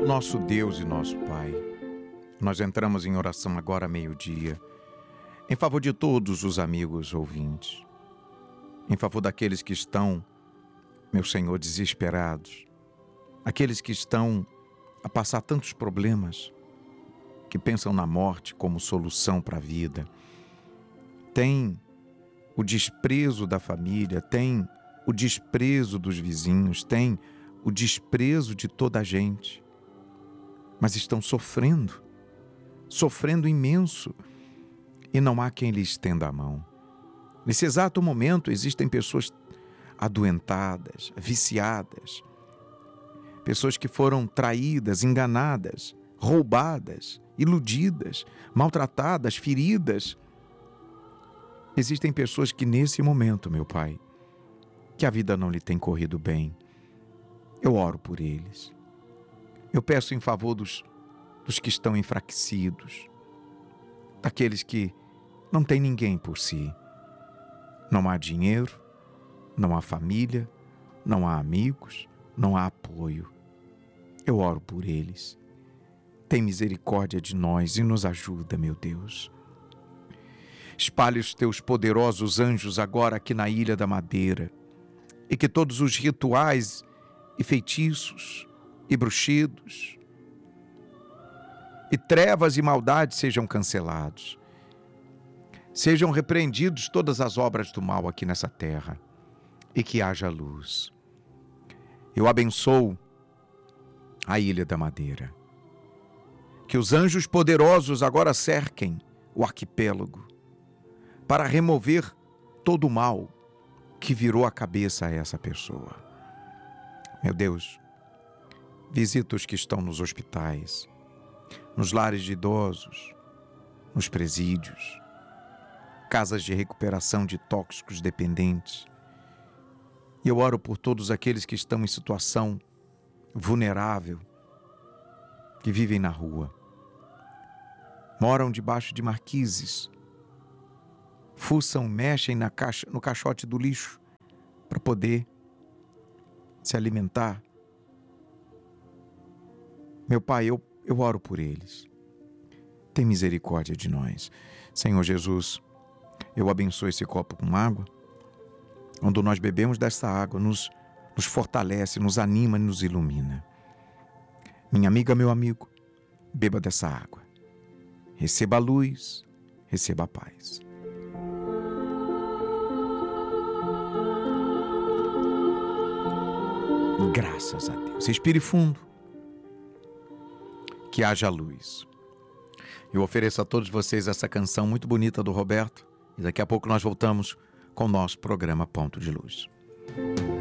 Nosso Deus e nosso Pai, nós entramos em oração agora meio-dia, em favor de todos os amigos ouvintes, em favor daqueles que estão, meu Senhor, desesperados, aqueles que estão a passar tantos problemas, que pensam na morte como solução para a vida, tem o desprezo da família, tem o desprezo dos vizinhos, tem o desprezo de toda a gente, mas estão sofrendo imenso, e não há quem lhe estenda a mão. Nesse exato momento existem pessoas adoentadas, viciadas, pessoas que foram traídas, enganadas, roubadas, iludidas, maltratadas, feridas. Existem pessoas que nesse momento, meu Pai, que a vida não lhe tem corrido bem. Eu oro por eles. Eu peço em favor dos que estão enfraquecidos, daqueles que não têm ninguém por si. Não há dinheiro, não há família, não há amigos, não há apoio. Eu oro por eles. Tem misericórdia de nós e nos ajuda, meu Deus. Espalhe os teus poderosos anjos agora aqui na Ilha da Madeira, e que todos os rituais e feitiços e bruxidos e trevas e maldades sejam cancelados. Sejam repreendidos todas as obras do mal aqui nessa terra, e que haja luz. Eu abençoo a Ilha da Madeira. Que os anjos poderosos agora cerquem o arquipélago para remover todo o mal que virou a cabeça a essa pessoa. Meu Deus, visita os que estão nos hospitais, nos lares de idosos, nos presídios, casas de recuperação de tóxicos dependentes. E eu oro por todos aqueles que estão em situação vulnerável, que vivem na rua, moram debaixo de marquises, fuçam, mexem no caixote do lixo para poder se alimentar. Meu Pai, eu oro por eles. Tem misericórdia de nós. Senhor Jesus, eu abençoo esse copo com água. Quando nós bebemos dessa água, nos fortalece, nos anima e nos ilumina. Minha amiga, meu amigo, beba dessa água. Receba a luz, receba a paz. Graças a Deus. Respire fundo. Que haja luz. Eu ofereço a todos vocês essa canção muito bonita do Roberto. E daqui a pouco nós voltamos com o nosso programa Ponto de Luz.